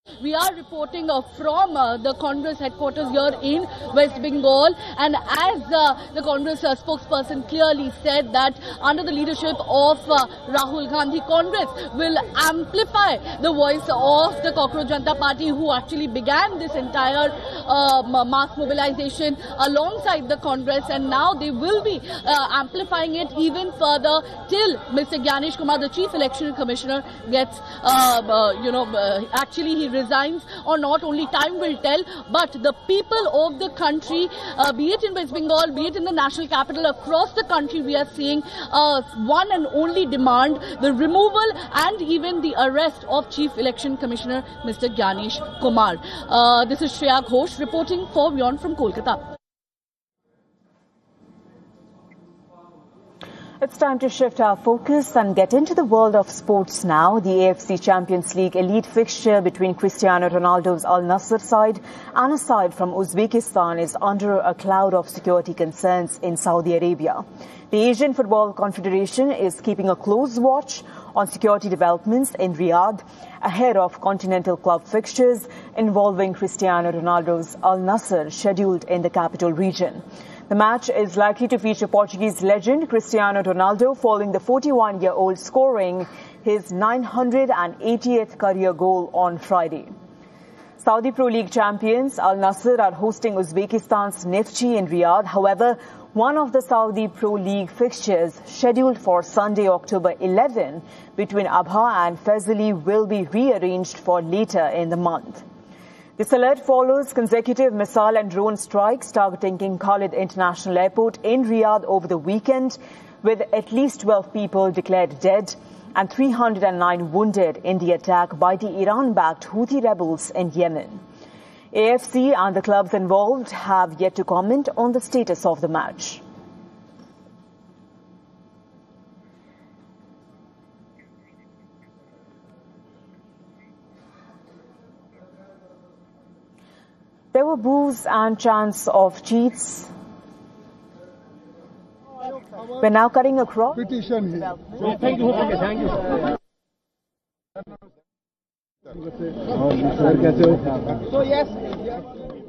We are reporting from the Congress headquarters here in West Bengal, and as the Congress spokesperson clearly said that under the leadership of Rahul Gandhi, Congress will amplify the voice of the Cockroach Janata Party, who actually began this entire mass mobilization alongside the Congress, and now they will be amplifying it even further till Mr. Gyanesh Kumar, the Chief Election Commissioner, gets actually he resigns or not. Only time will tell, but the people of the country, be it in West Bengal, be it in the national capital, across the country, we are seeing one and only demand: the removal and even the arrest of Chief Election Commissioner Mr. Gyanesh Kumar. This is Shreya Ghosh reporting for WION from Kolkata. It's time to shift our focus and get into the world of sports now. The AFC Champions League elite fixture between Cristiano Ronaldo's Al Nassr side and a side from Uzbekistan is under a cloud of security concerns in Saudi Arabia. The Asian Football Confederation is keeping a close watch on security developments in Riyadh ahead of continental club fixtures involving Cristiano Ronaldo's Al Nassr scheduled in the capital region. The match is likely to feature Portuguese legend Cristiano Ronaldo following the 41-year-old scoring his 980th career goal on Friday. Saudi Pro League champions Al Nassr are hosting Uzbekistan's Neftchi in Riyadh. However, one of the Saudi Pro League fixtures scheduled for Sunday, October 11 between Abha and Faisali will be rearranged for later in the month. This alert follows consecutive missile and drone strikes targeting King Khalid International Airport in Riyadh over the weekend, with at least 12 people declared dead and 309 wounded in the attack by the Iran-backed Houthi rebels in Yemen. AFC and the clubs involved have yet to comment on the status of the match. There were boos and chants of cheats. We're now cutting across. Petition here. Thank you. So yes.